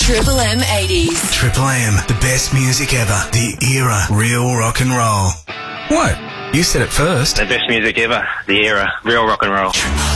Triple M 80s. Triple M, the best music ever. The era, real rock and roll. What? You said it first. The best music ever. The era, real rock and roll.